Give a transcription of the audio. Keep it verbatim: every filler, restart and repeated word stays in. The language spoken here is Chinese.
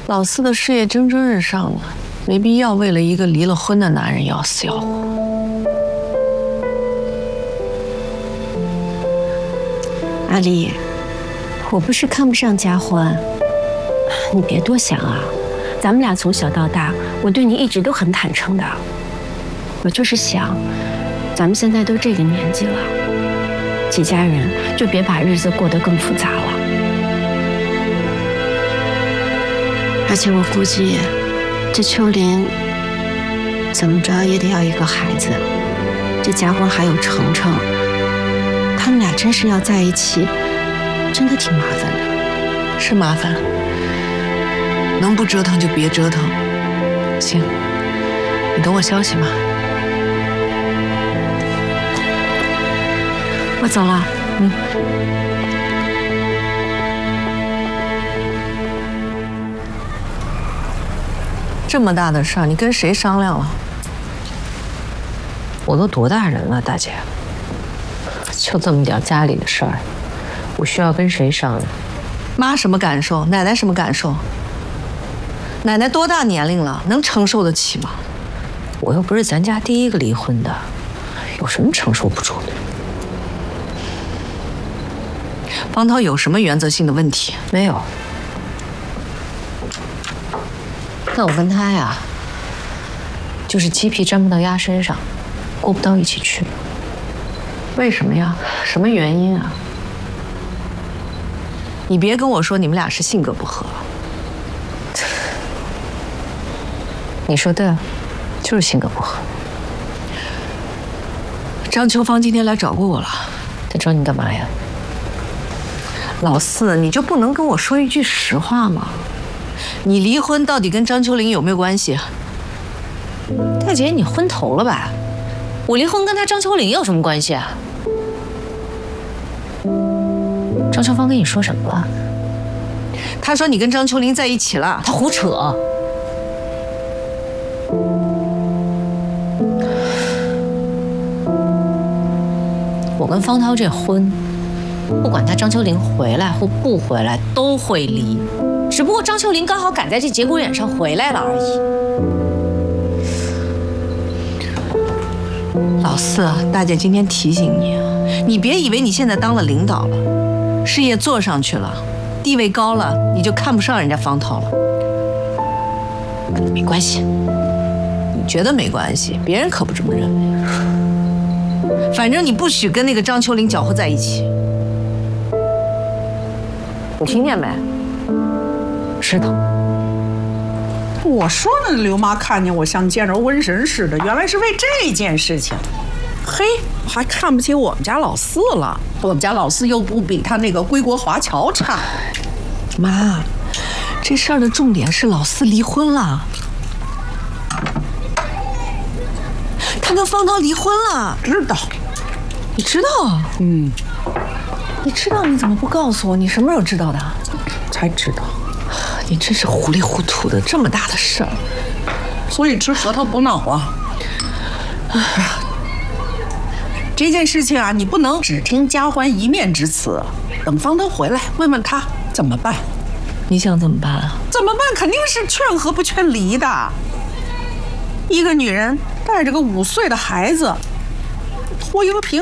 老四的事业蒸蒸日上了，没必要为了一个离了婚的男人要死要活。 阿丽，我不是看不上佳欢，你别多想啊。咱们俩从小到大，我对你一直都很坦诚的。我就是想，咱们现在都这个年纪了，几家人就别把日子过得更复杂了。而且我估计，这秋林怎么着也得要一个孩子。这佳欢还有程程，他们俩真是要在一起，真的挺麻烦的。 是麻烦，能不折腾就别折腾。行，你等我消息吧。 我走了。嗯。 这么大的事儿，你跟谁商量了？ 我都多大人了，大姐，就这么点家里的事儿，我需要跟谁商量？ 妈什么感受？奶奶什么感受？奶奶多大年龄了，能承受得起吗？ 我又不是咱家第一个离婚的，有什么承受不住的？ 方涛有什么原则性的问题？ 没有。那我跟他呀，就是鸡皮粘不到鸭身上，过不到一起去。 为什么呀？什么原因啊？你别跟我说你们俩是性格不合。 你说对了，就是性格不合。 张秋芳今天来找过我了， 他找你干嘛呀？ 老四，你就不能跟我说一句实话吗？你离婚到底跟张秋玲有没有关系？ 大姐，你昏头了吧？我离婚跟他张秋玲有什么关系啊？张秋芳跟你说什么了？ 他说你跟张秋玲在一起了。 他胡扯。我跟方涛这婚，不管他张秋玲回来或不回来都会离，只不过张秋玲刚好赶在这节骨眼上回来了而已。 老四，大姐今天提醒你，你别以为你现在当了领导了，事业做上去了，地位高了，你就看不上人家方涛了。跟你没关系，你觉得没关系，别人可不这么认为。反正你不许跟那个张秋玲搅和在一起，你听见没？ 知道。 我说呢，刘妈看见我像见着瘟神似的，原来是为这件事情。嘿，还看不起我们家老四了。我们家老四又不比他那个归国华侨差。 妈，这事儿的重点是老四离婚了，他跟方涛离婚了。 知道。 你知道啊？ 嗯。 你知道你怎么不告诉我？你什么时候知道的？ 才知道。 你真是糊里糊涂的，这么大的事儿， 所以吃核桃补脑啊。这件事情啊，你不能只听佳欢一面之词，等方涛回来问问他怎么办。 你想怎么办啊？ 怎么办？肯定是劝和不劝离的。一个女人带着个五岁的孩子，拖一个平